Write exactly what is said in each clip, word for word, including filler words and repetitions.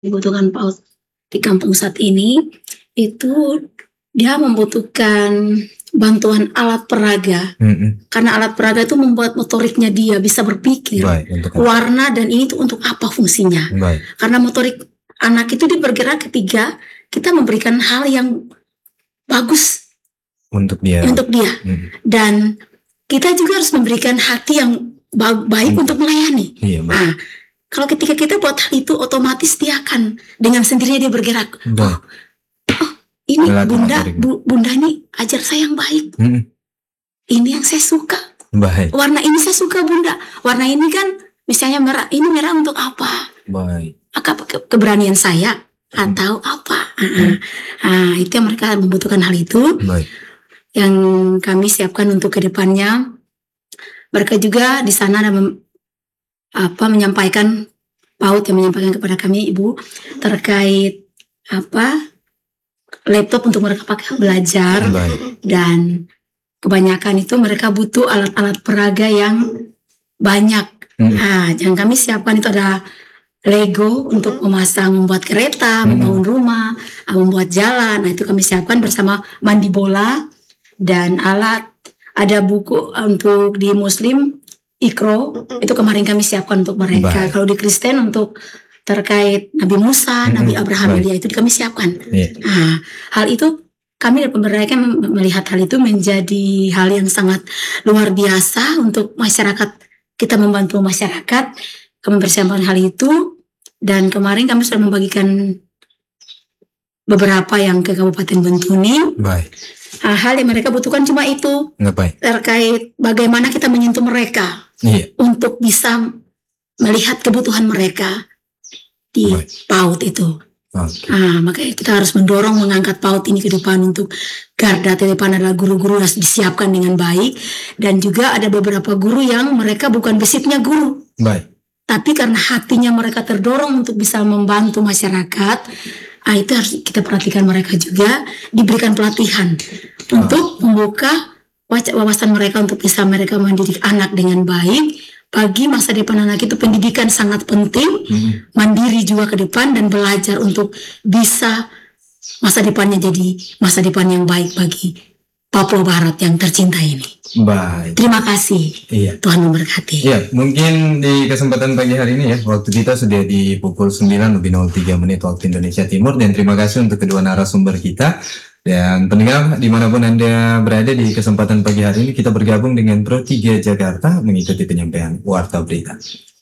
dibutuhkan PAUD di kampung saat ini, itu dia membutuhkan bantuan alat peraga. Mm-mm. Karena alat peraga itu membuat motoriknya dia bisa berpikir. Baik, warna dan ini tuh untuk apa fungsinya. Baik. Karena motorik anak itu dia bergerak ketika kita memberikan hal yang bagus untuk dia. Untuk dia. Mm. Dan kita juga harus memberikan hati yang ba- baik mm. untuk melayani. Iya, baik. Nah, kalau ketika kita buat hal itu, otomatis dia akan dengan sendirinya dia bergerak. Oh, oh, ini Alat bunda, bu, bunda ini ajar saya yang baik. Mm. Ini yang saya suka. Baik. Warna ini saya suka bunda. Warna ini kan misalnya merah. Ini merah untuk apa? Baik. Apa ke- keberanian saya atau apa? Mm. Nah, itu yang mereka membutuhkan hal itu. Baik. Yang kami siapkan untuk kedepannya. Mereka juga di sana ada mem- apa menyampaikan PAUD yang menyampaikan kepada kami ibu terkait apa laptop untuk mereka pakai belajar. Baik. Dan kebanyakan itu mereka butuh alat-alat peraga yang banyak. Hmm. Nah, yang kami siapkan itu ada Lego untuk memasang, membuat kereta, hmm. membangun rumah, membuat jalan. Nah, itu kami siapkan bersama mandi bola dan alat. Ada buku untuk di Muslim Ikro, itu kemarin kami siapkan untuk mereka. Baik. Kalau di Kristen untuk terkait Nabi Musa, mm-hmm. Nabi Abraham, dia itu kami siapkan. Yeah. Nah, hal itu kami dari pemerintah melihat hal itu menjadi hal yang sangat luar biasa untuk masyarakat. Kita membantu masyarakat, kami mempersiapkan hal itu. Dan kemarin kami sudah membagikan beberapa yang ke Kabupaten Bentuni. Baik. Nah, hal yang mereka butuhkan cuma itu. Ngapain? Terkait bagaimana kita menyentuh mereka. Iya. Untuk bisa melihat kebutuhan mereka di Baik. PAUD itu. Okay. Nah, makanya kita harus mendorong mengangkat PAUD ini ke depan untuk garda terdepan adalah guru-guru harus disiapkan dengan baik. Dan juga ada beberapa guru yang mereka bukan basicnya guru. Baik. Tapi karena hatinya mereka terdorong untuk bisa membantu masyarakat. Nah, itu harus kita perhatikan mereka juga, diberikan pelatihan oh. untuk membuka wawasan mereka untuk bisa mereka mendidik anak dengan baik. Bagi masa depan anak itu pendidikan sangat penting, hmm. mandiri juga ke depan dan belajar untuk bisa masa depannya jadi masa depan yang baik bagi Papua Barat yang tercinta ini. Baik. Terima kasih. Iya. Tuhan memberkati. Iya, mungkin di kesempatan pagi hari ini ya, waktu kita sudah di pukul sembilan lebih nol tiga menit waktu Indonesia Timur, dan terima kasih untuk kedua narasumber kita. Dan pendengar dimanapun Anda berada di kesempatan pagi hari ini, kita bergabung dengan Pro tiga Jakarta mengikuti penyampaian Warta Berita.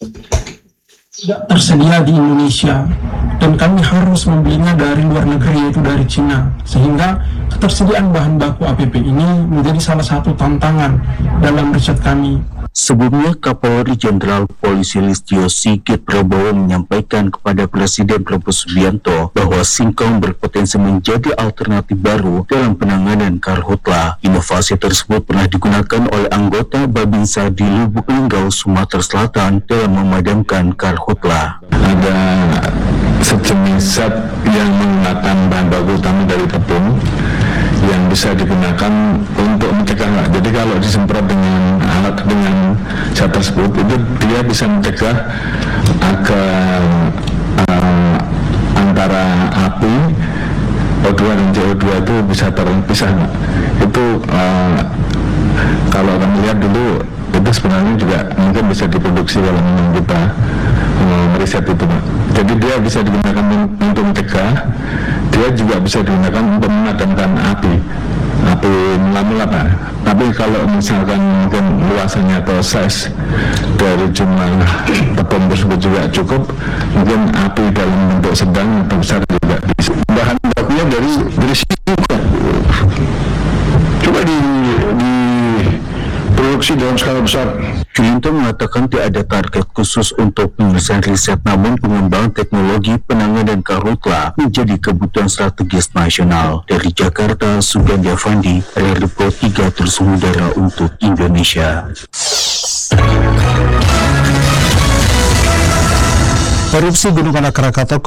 Tidak tersedia di Indonesia dan kami harus membelinya dari luar negeri, yaitu dari Cina, sehingga ketersediaan bahan baku A P P ini menjadi salah satu tantangan dalam riset kami. Sebelumnya, Kapolri Jenderal Polisi Listio Sigit Prabowo menyampaikan kepada Presiden Prabowo Subianto bahwa singkong berpotensi menjadi alternatif baru dalam penanganan karhutla. Inovasi tersebut pernah digunakan oleh anggota Babinsa di Lubuk Linggau, Sumatera Selatan dalam memadamkan karhutla. Ada sejenis zat yang menggunakan bahan baku utama dari tepung yang bisa digunakan untuk mencegah. Jadi kalau disemprot dengan alat dengan zat tersebut, itu dia bisa mencegah agar uh, antara api O dua dan C O dua itu bisa terpisah. Itu uh, kalau kami lihat dulu itu sebenarnya juga mungkin bisa diproduksi kalau memang kita uh, meriset itu, Pak. Jadi dia bisa digunakan untuk mencegah, dia juga bisa digunakan untuk memadamkan api api mula-mula, Pak. Tapi kalau misalkan mungkin luasannya atau size dari jumlah tepung tersebut juga cukup, mungkin api dalam bentuk sedang atau besar juga bisa. Bahan bakunya dari dari singkong. Coba di, di produksi dalam skala besar. Julinto mengatakan tidak ada target khusus untuk penyelesaian riset, namun pengembangan teknologi penanganan karhutla menjadi kebutuhan strategis nasional. Dari Jakarta, Sugandi Avandi, R R I Pro tiga terus mengudara untuk Indonesia. Erupsi Gunung Anak Krakatau